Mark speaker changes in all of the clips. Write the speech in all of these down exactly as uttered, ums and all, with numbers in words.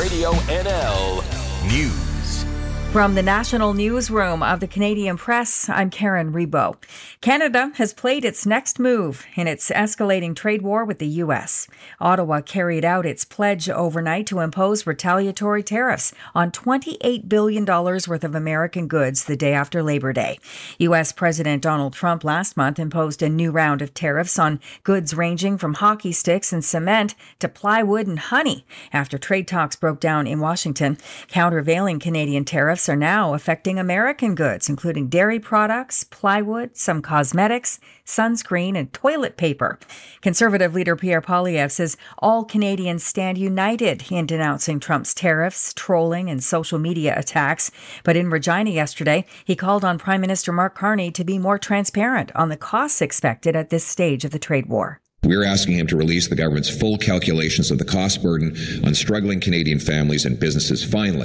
Speaker 1: Radio N L News.
Speaker 2: From the National Newsroom of the Canadian Press, I'm Karen Rebo. Canada has played its next move in its escalating trade war with the U S. Ottawa carried out its pledge overnight to impose retaliatory tariffs on twenty-eight billion dollars worth of American goods the day after Labor Day. U S. President Donald Trump last month imposed a new round of tariffs on goods ranging from hockey sticks and cement to plywood and honey after trade talks broke down in Washington. Countervailing Canadian tariffs are now affecting American goods, including dairy products, plywood, some cosmetics, sunscreen, and toilet paper. Conservative leader Pierre Poilievre says all Canadians stand united in denouncing Trump's tariffs, trolling, and social media attacks. But in Regina yesterday, he called on Prime Minister Mark Carney to be more transparent on the costs expected at this stage of the trade war.
Speaker 3: We're asking him to release the government's full calculations of the cost burden on struggling Canadian families and businesses. Finally,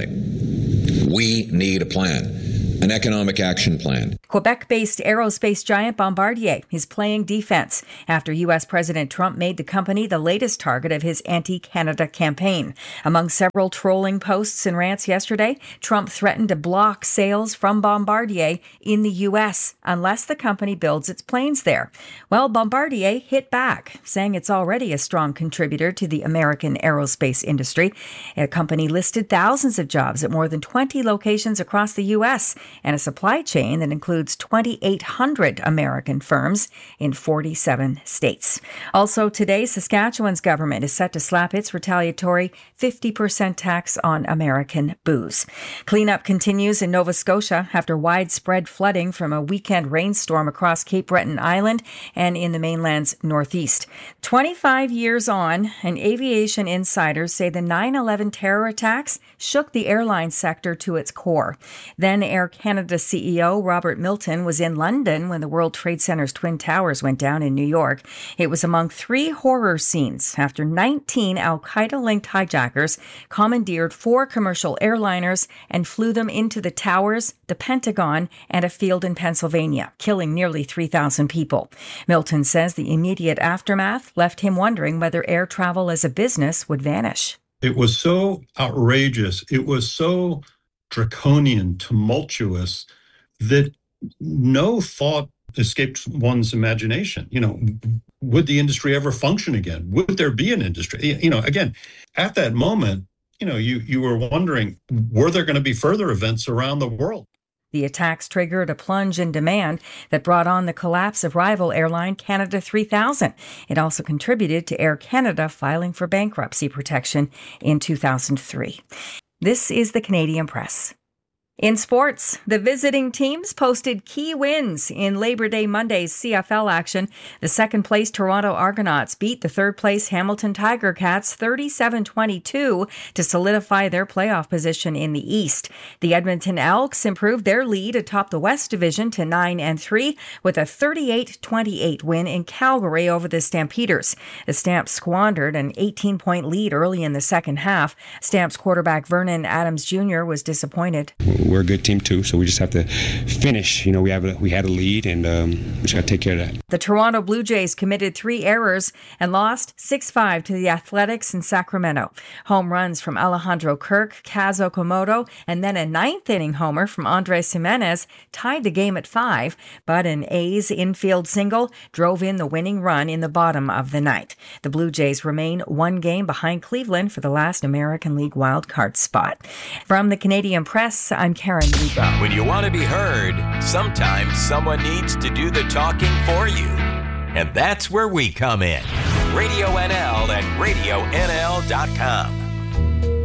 Speaker 3: we need a plan, an economic action plan.
Speaker 2: Quebec-based aerospace giant Bombardier is playing defense after U S. President Trump made the company the latest target of his anti-Canada campaign. Among several trolling posts and rants yesterday, Trump threatened to block sales from Bombardier in the U S unless the company builds its planes there. Well, Bombardier hit back, saying it's already a strong contributor to the American aerospace industry. A company listed thousands of jobs at more than twenty locations across the U S and a supply chain that includes twenty-eight hundred American firms in forty-seven states. Also today, Saskatchewan's government is set to slap its retaliatory fifty percent tax on American booze. Cleanup continues in Nova Scotia after widespread flooding from a weekend rainstorm across Cape Breton Island and in the mainland's northeast. twenty-five years on, and aviation insiders say the nine eleven terror attacks shook the airline sector to its core. Then Air Canada C E O Robert Milton was in London when the World Trade Center's Twin Towers went down in New York. It was among three horror scenes after nineteen al-Qaeda-linked hijackers commandeered four commercial airliners and flew them into the towers, the Pentagon, and a field in Pennsylvania, killing nearly three thousand people. Milton says the immediate aftermath left him wondering whether air travel as a business would vanish.
Speaker 4: It was so outrageous. It was so draconian, tumultuous, that no thought escaped one's imagination. You know, would the industry ever function again? Would there be an industry? You know, again, at that moment, you know, you, you were wondering, were there going to be further events around the world?
Speaker 2: The attacks triggered a plunge in demand that brought on the collapse of rival airline Canada three thousand. It also contributed to Air Canada filing for bankruptcy protection in two thousand three. This is the Canadian Press. In sports, the visiting teams posted key wins in Labor Day Monday's C F L action. The second-place Toronto Argonauts beat the third-place Hamilton Tiger Cats thirty-seven twenty-two to solidify their playoff position in the East. The Edmonton Elks improved their lead atop the West Division to nine and three with a thirty-eight twenty-eight win in Calgary over the Stampeders. The Stamps squandered an eighteen-point lead early in the second half. Stamps quarterback Vernon Adams Junior was disappointed.
Speaker 5: We're a good team too, so we just have to finish. You know, we have a, we had a lead, and um, we just got to take care of that.
Speaker 2: The Toronto Blue Jays committed three errors and lost six five to the Athletics in Sacramento. Home runs from Alejandro Kirk, Kaz Okamoto, and then a ninth-inning homer from Andres Jimenez tied the game at five, but an A's infield single drove in the winning run in the bottom of the ninth. The Blue Jays remain one game behind Cleveland for the last American League wildcard spot. From the Canadian Press, I'm Karen Rebo.
Speaker 1: When you want to be heard, sometimes someone needs to do the talking for you. And that's where we come in. Radio N L and radio N L dot com.